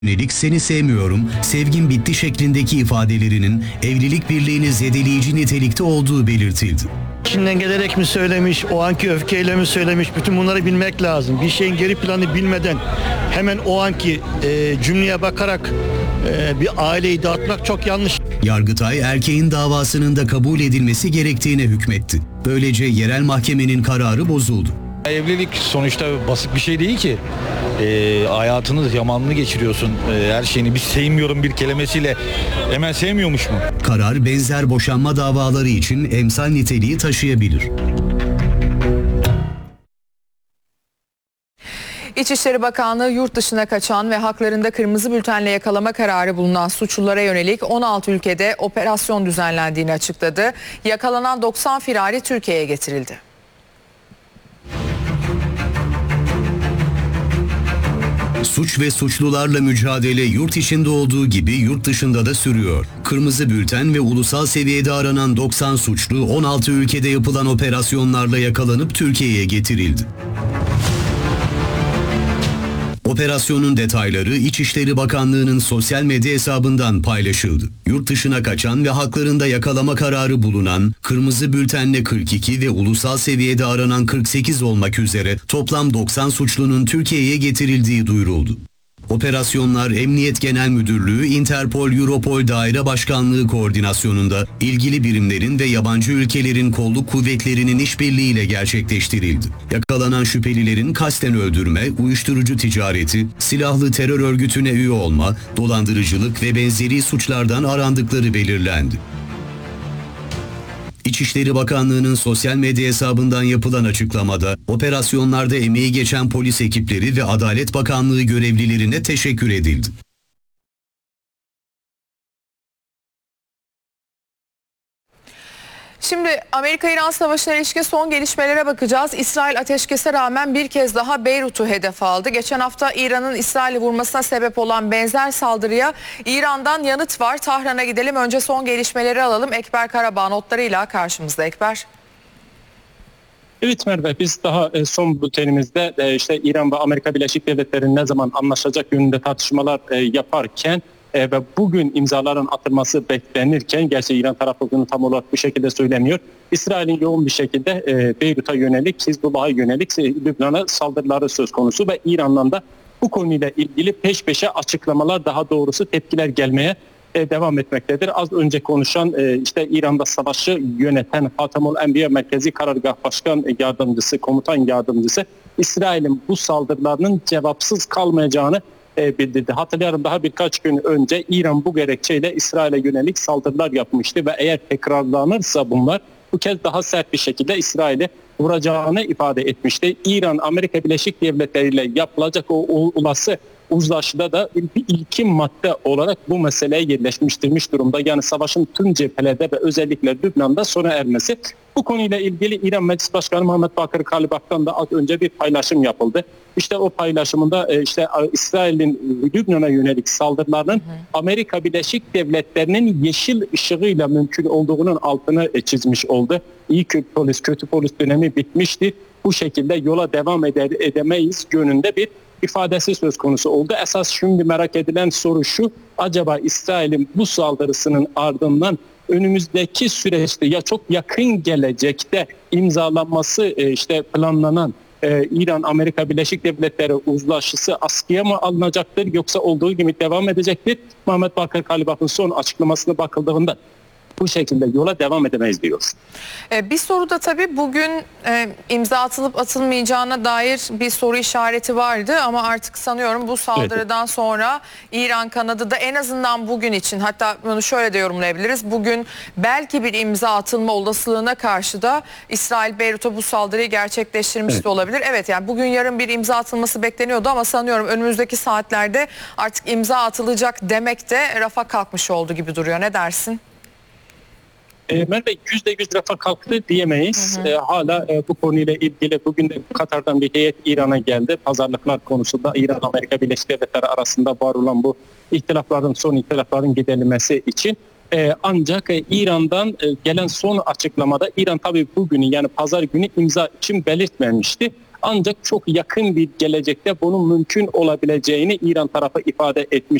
Yönelik "seni sevmiyorum, sevgim bitti" şeklindeki ifadelerinin evlilik birliğini zedeleyici nitelikte olduğu belirtildi. İçinden gelerek mi söylemiş, o anki öfkeyle mi söylemiş, bütün bunları bilmek lazım. Bir şeyin geri planı bilmeden hemen o anki cümleye bakarak bir aileyi dağıtmak çok yanlış. Yargıtay erkeğin davasının da kabul edilmesi gerektiğine hükmetti. Böylece yerel mahkemenin kararı bozuldu. Evlilik sonuçta basit bir şey değil ki. Hayatını, zamanını geçiriyorsun. Her şeyini bir sevmiyorum bir kelimesiyle hemen sevmiyormuş mu? Karar benzer boşanma davaları için emsal niteliği taşıyabilir. İçişleri Bakanlığı yurt dışına kaçan ve haklarında kırmızı bültenle yakalama kararı bulunan suçlulara yönelik 16 ülkede operasyon düzenlendiğini açıkladı. Yakalanan 90 firari Türkiye'ye getirildi. Suç ve suçlularla mücadele yurt içinde olduğu gibi yurt dışında da sürüyor. Kırmızı bülten ve ulusal seviyede aranan 90 suçlu 16 ülkede yapılan operasyonlarla yakalanıp Türkiye'ye getirildi. Operasyonun detayları İçişleri Bakanlığı'nın sosyal medya hesabından paylaşıldı. Yurt dışına kaçan ve haklarında yakalama kararı bulunan, kırmızı bültenle 42 ve ulusal seviyede aranan 48 olmak üzere toplam 90 suçlunun Türkiye'ye getirildiği duyuruldu. Operasyonlar Emniyet Genel Müdürlüğü, Interpol, Europol Daire Başkanlığı koordinasyonunda ilgili birimlerin ve yabancı ülkelerin kolluk kuvvetlerinin işbirliğiyle gerçekleştirildi. Yakalanan şüphelilerin kasten öldürme, uyuşturucu ticareti, silahlı terör örgütüne üye olma, dolandırıcılık ve benzeri suçlardan arandıkları belirlendi. İçişleri Bakanlığı'nın sosyal medya hesabından yapılan açıklamada, operasyonlarda emeği geçen polis ekipleri ve Adalet Bakanlığı görevlilerine teşekkür edildi. Şimdi Amerika-İran Savaşı'na ilişkin son gelişmelere bakacağız. İsrail ateşkese rağmen bir kez daha Beyrut'u hedef aldı. Geçen hafta İran'ın İsrail'i vurmasına sebep olan benzer saldırıya İran'dan yanıt var. Tahran'a gidelim. Önce son gelişmeleri alalım. Ekber Karabağ notlarıyla karşımızda. Ekber. Evet Merve, biz daha son bültenimizde işte İran ve Amerika Birleşik Devletleri ne zaman anlaşacak yönünde tartışmalar yaparken ve bugün imzaların atılması beklenirken, gerçi İran tarafı bunu tam olarak bu şekilde söylemiyor, İsrail'in yoğun bir şekilde Beyrut'a yönelik, Hizbullah'a yönelik Lübnan'a saldırıları söz konusu ve İran'dan da bu konuyla ilgili peş peşe açıklamalar, daha doğrusu tepkiler gelmeye devam etmektedir. Az önce konuşan işte İran'da savaşı yöneten Hatemül Enbiya Merkezi Karargah Başkan Yardımcısı, Komutan Yardımcısı İsrail'in bu saldırılarının cevapsız kalmayacağını bildirdi. Hatırlıyorum, daha birkaç gün önce İran bu gerekçeyle İsrail'e yönelik saldırılar yapmıştı ve eğer tekrarlanırsa bunlar bu kez daha sert bir şekilde İsrail'e vuracağını ifade etmişti. İran, Amerika Birleşik Devletleri ile yapılacak o olası uzlaşıda da bir ilkin madde olarak bu meseleye yerleştirmiş durumda. Yani savaşın tüm cephelerde ve özellikle Lübnan'da sona ermesi. Bu konuyla ilgili İran Meclis Başkanı Muhammed Bakır Kalibak'tan da az önce bir paylaşım yapıldı. İşte o paylaşımında işte İsrail'in Lübnan'a yönelik saldırılarının Amerika Birleşik Devletleri'nin yeşil ışığıyla mümkün olduğunun altını çizmiş oldu. İyi polis, kötü polis dönemi bitmişti. Bu şekilde yola devam edemeyiz yönünde bir ifadesi söz konusu oldu. Esas şimdi merak edilen soru şu: acaba İsrail'in bu saldırısının ardından önümüzdeki süreçte ya çok yakın gelecekte imzalanması işte planlanan İran-Amerika Birleşik Devletleri uzlaşısı askıya mı alınacaktır, yoksa olduğu gibi devam edecektir? Muhammed Bakır Kalibak'ın son açıklamasına bakıldığında bu şekilde yola devam edemeyiz diyor. Bir soru da tabii bugün imza atılıp atılmayacağına dair bir soru işareti vardı ama artık sanıyorum bu saldırıdan sonra İran kanadı da en azından bugün için, hatta bunu şöyle de yorumlayabiliriz: bugün belki bir imza atılma olasılığına karşı da İsrail Beyrut'a bu saldırıyı gerçekleştirmiş de olabilir. Evet, yani bugün yarın bir imza atılması bekleniyordu ama sanıyorum önümüzdeki saatlerde artık imza atılacak demek de rafa kalkmış oldu gibi duruyor. Ne dersin? Merve, %100 rafa kalktı diyemeyiz. Hala bu konuyla ilgili bugün de Katar'dan bir heyet İran'a geldi. Pazarlıklar konusunda İran-Amerika Birleşik Devletleri arasında var olan bu son ihtilafların giderilmesi için. Ancak İran'dan gelen son açıklamada İran tabii bugünü, yani pazar günü imza için belirtmemişti. Ancak çok yakın bir gelecekte bunun mümkün olabileceğini İran tarafı ifade etmiş.